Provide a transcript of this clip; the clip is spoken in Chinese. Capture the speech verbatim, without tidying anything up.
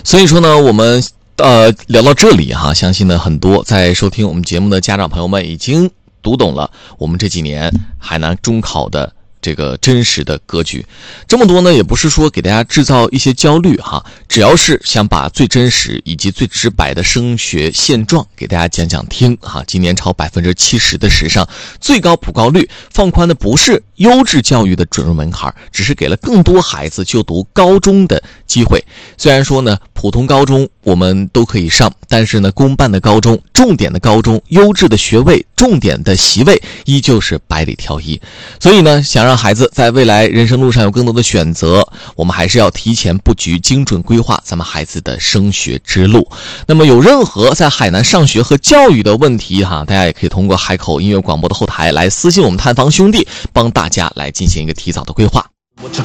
所以说呢，我们呃聊到这里哈，相信呢很多在收听我们节目的家长朋友们已经读懂了我们这几年海南中考的这个真实的格局。这么多呢，也不是说给大家制造一些焦虑哈，只要是想把最真实以及最直白的升学现状给大家讲讲听哈。今年超百分之七十的史上最高普高率，放宽的不是优质教育的准入门槛，只是给了更多孩子就读高中的机会。虽然说呢，普通高中我们都可以上，但是呢，公办的高中、重点的高中、优质的学位、重点的席位依旧是百里挑一。所以呢，想让孩子在未来人生路上有更多的选择，我们还是要提前布局、精准规划咱们孩子的升学之路。那么有任何在海南上学和教育的问题哈，大家也可以通过海口音乐广播的后台来私信我们探访兄弟，帮大家来进行一个提早的规划。 我这